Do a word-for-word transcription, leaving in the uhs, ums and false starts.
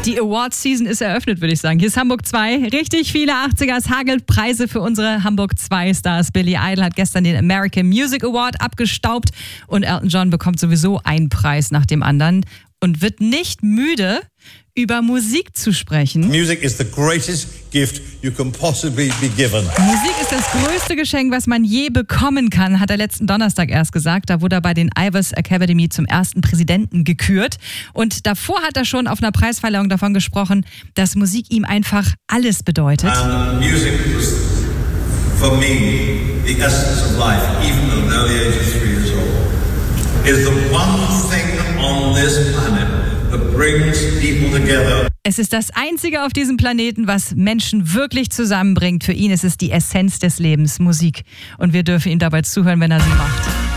Die Awards-Season ist eröffnet, würde ich sagen. Hier ist Hamburg zwei. Richtig viele achtziger. Es hagelt Preise für unsere Hamburg zwei Stars. Billy Idol hat gestern den American Music Award abgestaubt und Elton John bekommt sowieso einen Preis nach dem anderen und wird nicht müde, über Musik zu sprechen. Music is the greatest gift you can possibly be given. Musik ist das größte Geschenk, was man je bekommen kann, hat er letzten Donnerstag erst gesagt. Da wurde er bei den Ivors Academy zum ersten Präsidenten gekürt. Und davor hat er schon auf einer Preisverleihung davon gesprochen, dass Musik ihm einfach alles bedeutet. And music was for me the essence of life, even at an early age of three years old. Is the one thing on this planet that brings people together. Es ist das Einzige auf diesem Planeten, was Menschen wirklich zusammenbringt. Für ihn ist es die Essenz des Lebens, Musik. Und wir dürfen ihm dabei zuhören, wenn er sie macht.